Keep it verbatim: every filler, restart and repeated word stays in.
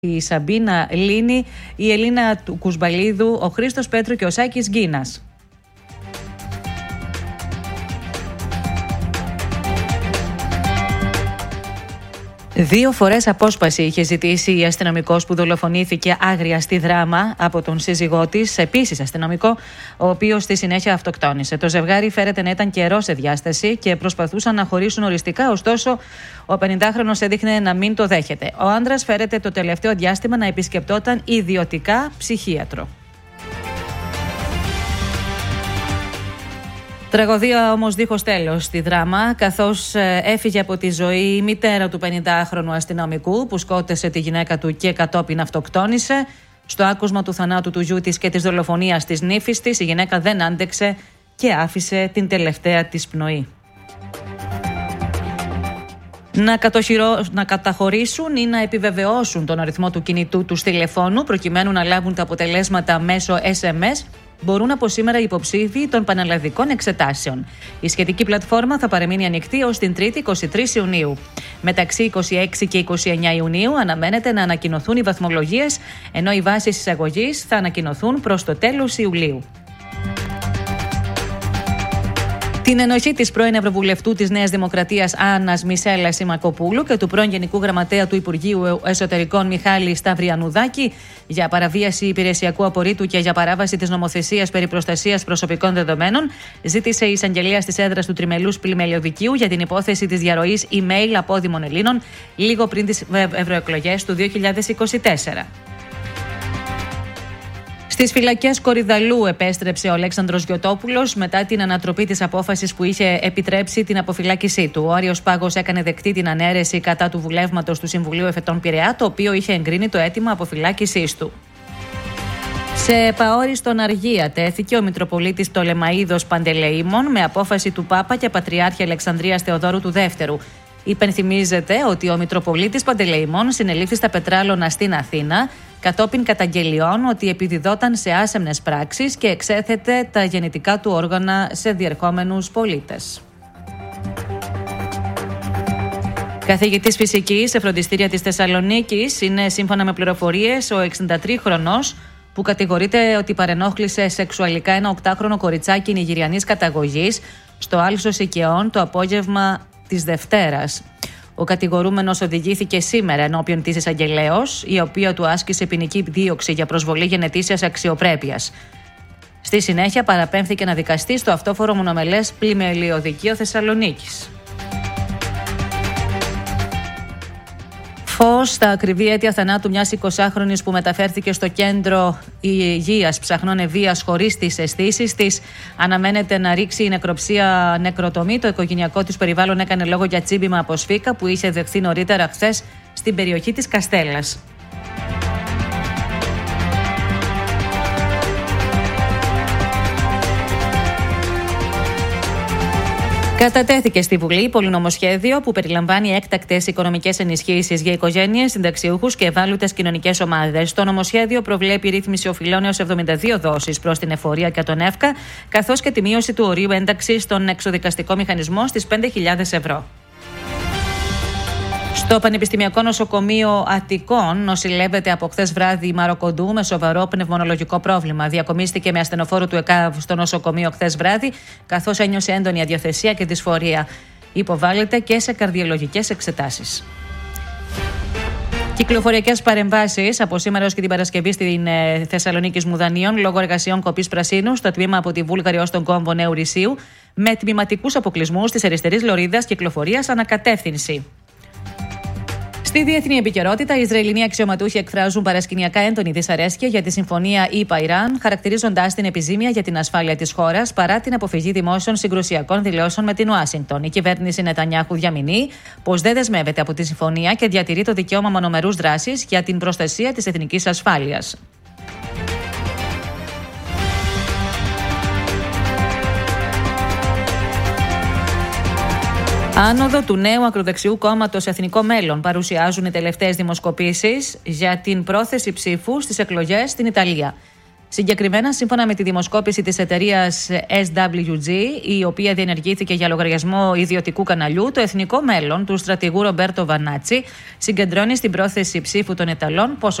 η Σαμπίνα Λίνη, η Ελίνα του Κουσμπαλίδου, ο Χρήστος Πέτρου και ο Σάκης Γκίνας. Δύο φορές απόσπαση είχε ζητήσει η αστυνομικός που δολοφονήθηκε άγρια στη Δράμα από τον σύζυγό της, επίσης αστυνομικό, ο οποίος στη συνέχεια αυτοκτόνησε. Το ζευγάρι φέρεται να ήταν καιρό σε διάσταση και προσπαθούσαν να χωρίσουν οριστικά, ωστόσο ο πενηντάχρονος έδειχνε να μην το δέχεται. Ο άντρας φέρεται το τελευταίο διάστημα να επισκεπτόταν ιδιωτικά ψυχίατρο. Τραγωδία όμως δίχως τέλος στη Δράμα, καθώς έφυγε από τη ζωή η μητέρα του πενηντάχρονου αστυνομικού που σκότωσε τη γυναίκα του και κατόπιν αυτοκτόνησε. Στο άκουσμα του θανάτου του γιού της και της δολοφονίας της νύφης της, η γυναίκα δεν άντεξε και άφησε την τελευταία της πνοή. Να, να καταχωρήσουν ή να επιβεβαιώσουν τον αριθμό του κινητού τους τηλεφώνου προκειμένου να λάβουν τα αποτελέσματα μέσω ες εμ ες μπορούν από σήμερα οι υποψήφοι των πανελλαδικών εξετάσεων. Η σχετική πλατφόρμα θα παραμείνει ανοιχτή ως την Τρίτη εικοστή τρίτη Ιουνίου. Μεταξύ εικοστή έκτη και εικοστή ενάτη Ιουνίου αναμένεται να ανακοινωθούν οι βαθμολογίες, ενώ οι βάσεις εισαγωγής θα ανακοινωθούν προς το τέλος Ιουλίου. Την ενοχή της πρώην Ευρωβουλευτού της Νέας Δημοκρατίας Άννας Μισέλα Σιμακοπούλου και του πρώην Γενικού Γραμματέα του Υπουργείου Εσωτερικών Μιχάλη Σταυριανουδάκη για παραβίαση υπηρεσιακού απορρίτου και για παράβαση της νομοθεσίας περί προστασίας προσωπικών δεδομένων, ζήτησε η εισαγγελέας της έδρας του Τριμελούς Πλημελιωδικίου για την υπόθεση της διαρροής email απόδημων Ελλήνων λίγο πριν τις ευρωεκλογές του δύο χιλιάδες είκοσι τέσσερα. Στις φυλακές Κορυδαλού επέστρεψε ο Αλέξανδρος Γιωτόπουλος μετά την ανατροπή της απόφασης που είχε επιτρέψει την αποφυλάκησή του. Ο Άριος Πάγος έκανε δεκτή την ανέρεση κατά του βουλεύματος του Συμβουλίου Εφετών Πειραιά, το οποίο είχε εγκρίνει το αίτημα αποφυλάκησής του. Σε επαόριστον Αργία τέθηκε ο Μητροπολίτης Πτολεμαΐδος Παντελεήμων με απόφαση του Πάπα και Πατριάρχη Αλεξανδρίας Θεοδόρου του Δεύτερου. Υπενθυμίζεται ότι ο Μητροπολίτης Παντελεήμων συνελήφθη στα Πετράλωνα στην Αθήνα κατόπιν καταγγελιών ότι επιδιδόταν σε άσεμνες πράξεις και εξέθετε τα γεννητικά του όργανα σε διερχόμενους πολίτες. Καθηγητής φυσικής σε φροντιστήρια της Θεσσαλονίκης είναι, σύμφωνα με πληροφορίες, ο εξηντατρίχρονος που κατηγορείται ότι παρενόχλησε σεξουαλικά ένα οκτάχρονο κοριτσάκι νιγηριανής καταγωγής στο Άλσος Οικαιών το απόγευμα της Δευτέρας. Ο κατηγορούμενος οδηγήθηκε σήμερα ενώπιον της εισαγγελέως, η οποία του άσκησε ποινική δίωξη για προσβολή γενετήσιας αξιοπρέπειας. Στη συνέχεια παραπέμφθηκε να δικαστεί στο αυτόφορο μονομελές Πλημελιωδικείο Θεσσαλονίκης. Φως στα ακριβή αίτια θανάτου μιας εικοσάχρονης που μεταφέρθηκε στο κέντρο υγείας ψαχνών ευβίας χωρίς τις αισθήσεις της. Αναμένεται να ρίξει η νεκροψία νεκροτομή. Το οικογενειακό της περιβάλλον έκανε λόγο για τσίμπημα από σφίκα που είχε δεχθεί νωρίτερα χθες στην περιοχή της Καστέλλας. Κατατέθηκε στη Βουλή πολυνομοσχέδιο που περιλαμβάνει έκτακτες οικονομικές ενισχύσεις για οικογένειες, συνταξιούχους και ευάλωτες κοινωνικές ομάδες. Το νομοσχέδιο προβλέπει ρύθμιση οφειλών έως εβδομήντα δύο δόσεις προς την εφορία και τον ΕΦΚΑ, καθώς και τη μείωση του ορίου ένταξης στον εξοδικαστικό μηχανισμό στις πέντε χιλιάδες ευρώ. Στο Πανεπιστημιακό Νοσοκομείο Αττικών νοσηλεύεται από χθες βράδυ η Μαροκοντού με σοβαρό πνευμονολογικό πρόβλημα. Διακομίστηκε με ασθενοφόρο του ΕΚΑΒ στο νοσοκομείο χθες βράδυ, καθώς ένιωσε έντονη αδιαθεσία και δυσφορία. Υποβάλλεται και σε καρδιολογικές εξετάσεις. Κυκλοφοριακές παρεμβάσεις από σήμερα ως και την Παρασκευή στην ε, Θεσσαλονίκη Μουδανίων λόγω εργασιών κοπής πρασίνου στο τμήμα από τη Βούλγαρη ως τον κόμβο Νέου Ρησίου, με τμηματικούς αποκλεισμούς της αριστερής λωρίδας κυκλοφορίας ανακατεύθυνση. Στη διεθνή επικαιρότητα, οι Ισραηλινοί αξιωματούχοι εκφράζουν παρασκηνιακά έντονη δυσαρέσκεια για τη συμφωνία ΗΠΑ-Ιράν, χαρακτηρίζοντάς την επιζήμια για την ασφάλεια της χώρας παρά την αποφυγή δημόσιων συγκρουσιακών δηλώσεων με την Ουάσιγκτον. Η κυβέρνηση Νετανιάχου διαμηνύει πως δεν δεσμεύεται από τη συμφωνία και διατηρεί το δικαίωμα μονομερούς δράσης για την προστασία της εθνικής ασφάλειας. Άνοδο του νέου ακροδεξιού κόμματος Εθνικό Μέλλον παρουσιάζουν οι τελευταίες δημοσκοπήσεις για την πρόθεση ψήφου στις εκλογές στην Ιταλία. Συγκεκριμένα, σύμφωνα με τη δημοσκόπηση της εταιρείας ες ντάμπλιου τζι, η οποία διενεργήθηκε για λογαριασμό ιδιωτικού καναλιού, το εθνικό μέλλον του στρατηγού Ρομπέρτο Βανάτσι συγκεντρώνει στην πρόθεση ψήφου των Ιταλών